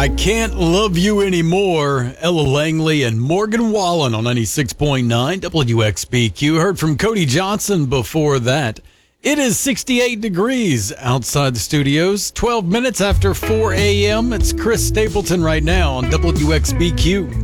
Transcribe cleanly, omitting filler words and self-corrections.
I Can't Love You Anymore. Ella Langley and Morgan Wallen on 96.9 WXBQ. Heard from Cody Johnson before that. It is 68 degrees outside the studios. 12 minutes after 4 a.m. It's Chris Stapleton right now on WXBQ.